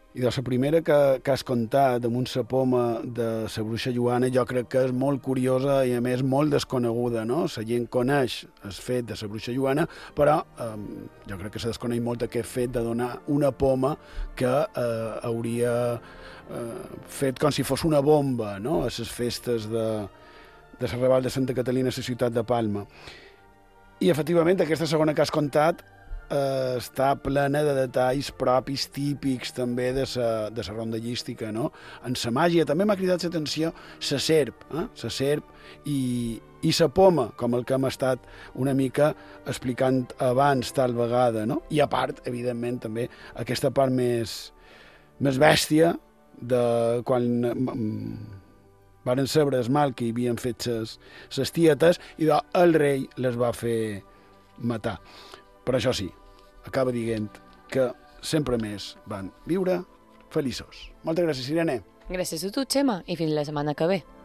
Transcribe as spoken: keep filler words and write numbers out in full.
I de la primera que, que has contat, damunt la poma de la bruixa Joana, jo crec que és molt curiosa i, a més, molt desconeguda, no? La gent coneix el fet de la bruixa Joana, però eh, jo crec que se desconeix molt aquest fet de donar una poma que eh, hauria eh, fet com si fos una bomba, no?, a les festes de, de la Raval de Santa Catalina a la ciutat de Palma. I, efectivament, aquesta segona que has contat Uh, està plena de detalls propis, típics també de la de la rondallística, no? En la màgia també m'ha cridat l'atenció la serp, eh? la serp i, i la poma, com el que hem estat una mica explicant abans tal vegada, no? I a part, evidentment, també aquesta part més, més bèstia de quan mm, varen saber el mal que hi havien fet les tietes i doncs el rei les va fer matar. Però això sí, acaba dient que sempre més van viure feliços. Moltes gràcies, Irene. Gràcies a tu, Xema, i fins la setmana que ve.